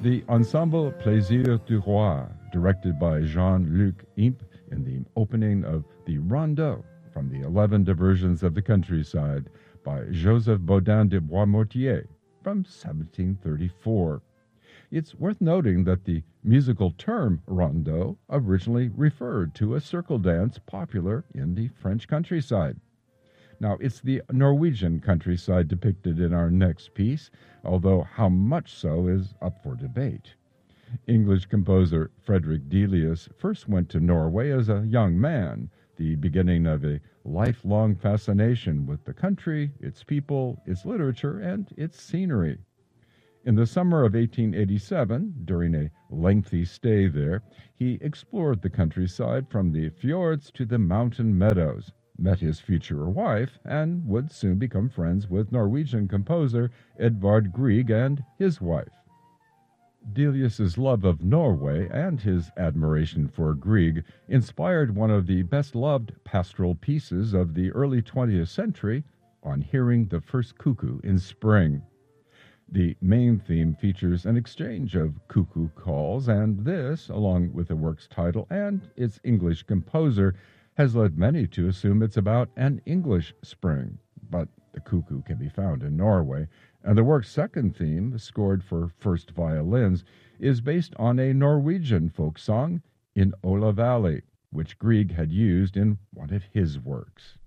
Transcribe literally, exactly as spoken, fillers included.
The Ensemble Plaisir du Roi, directed by Jean-Luc Imp in the opening of the Rondeau from the eleven Diversions of the Countryside by Joseph Bodin de Boismortier from seventeen thirty-four. It's worth noting that the musical term rondeau originally referred to a circle dance popular in the French countryside. Now, it's the Norwegian countryside depicted in our next piece, although how much so is up for debate. English composer Frederick Delius first went to Norway as a young man, the beginning of a lifelong fascination with the country, its people, its literature, and its scenery. In the summer of eighteen eighty-seven, during a lengthy stay there, he explored the countryside from the fjords to the mountain meadows, met his future wife, and would soon become friends with Norwegian composer Edvard Grieg and his wife. Delius's love of Norway and his admiration for Grieg inspired one of the best-loved pastoral pieces of the early twentieth century, On Hearing the First Cuckoo in Spring. The main theme features an exchange of cuckoo calls, and this, along with the work's title and its English composer, has led many to assume it's about an English spring. But the cuckoo can be found in Norway, and the work's second theme, scored for first violins, is based on a Norwegian folk song, In Ola Valley, which Grieg had used in one of his works.